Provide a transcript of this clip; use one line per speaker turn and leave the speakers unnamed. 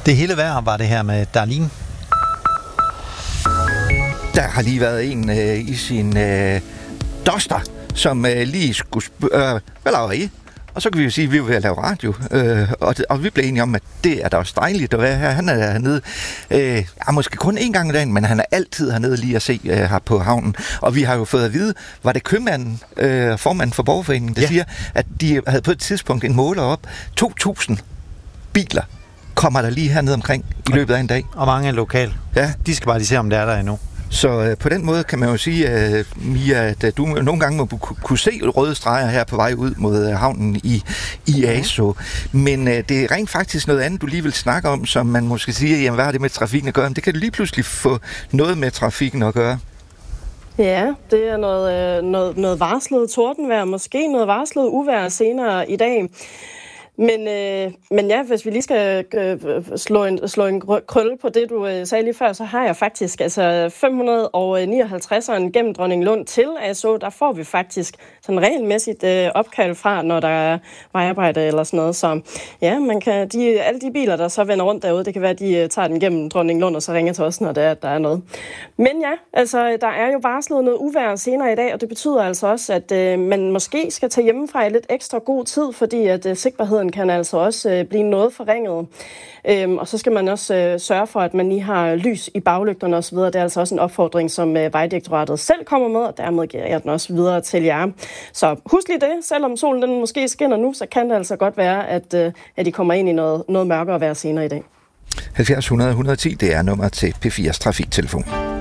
Det hele værd var det her med Darlene.
Der har lige været en i sin Duster, som lige skulle spørge, hvad laver I? Og så kan vi jo sige, at vi vil lave radio, og vi blev enige om, at det er da også dejligt at være her. Han er hernede, måske kun en gang i dagen, men han er altid hernede lige at se her på havnen. Og vi har jo fået at vide, var det købmanden, formanden for Borgerforeningen, der siger, at de havde på et tidspunkt en måler op. 2.000 biler kommer der lige hernede omkring i løbet af en dag.
Og mange er lokal.
Ja.
De skal bare lige se, om det er der endnu.
Så på den måde kan man jo sige, Mia, at du nogle gange må kunne se røde streger her på vej ud mod havnen i Asaa. Men det er rent faktisk noget andet, du lige vil snakke om, som man måske siger, jamen hvad har det med trafikken at gøre? Men det kan du lige pludselig få noget med trafikken at gøre.
Ja, det er noget varslet tordenvejr, måske noget varslet uvejr senere i dag. Men ja, hvis vi lige skal slå en krølle på det, du sagde lige før, så har jeg faktisk 559'eren gennem Dronninglund til Asaa, der får vi faktisk sådan regelmæssigt opkald fra, når der er vejarbejde eller sådan noget. Så ja, man kan, alle de biler, der så vender rundt derude, det kan være, at de tager den gennem Dronninglund og så ringer til os, når der er noget. Men ja, altså der er jo varslet noget uvejr senere i dag, og det betyder altså også, at man måske skal tage hjemmefra i lidt ekstra god tid, fordi at sigtbarheden kan altså også blive noget forringet. Og så skal man også sørge for, at man lige har lys i baglygterne osv. Det er altså også en opfordring, som Vejdirektoratet selv kommer med, og dermed giver jeg den også videre til jer. Så husk lige det, selvom solen den måske skinner nu, så kan det altså godt være, at I kommer ind i noget mørkere vejr senere i dag.
70 100 110, det er nummer til P4's trafiktelefon.